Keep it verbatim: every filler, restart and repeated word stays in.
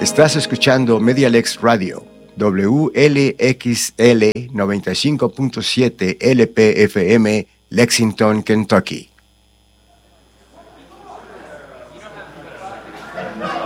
Estás escuchando Medialex Radio, W L X L noventa y cinco punto siete L P F M, Lexington, Kentucky.